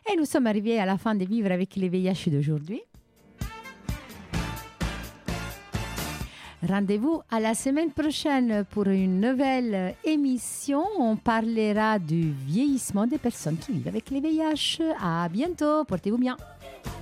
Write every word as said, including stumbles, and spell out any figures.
Et nous sommes arrivés à la fin de Vivre avec les V I H d'aujourd'hui. Rendez-vous à la semaine prochaine pour une nouvelle émission. On parlera du vieillissement des personnes qui vivent avec les V I H. À bientôt, portez-vous bien.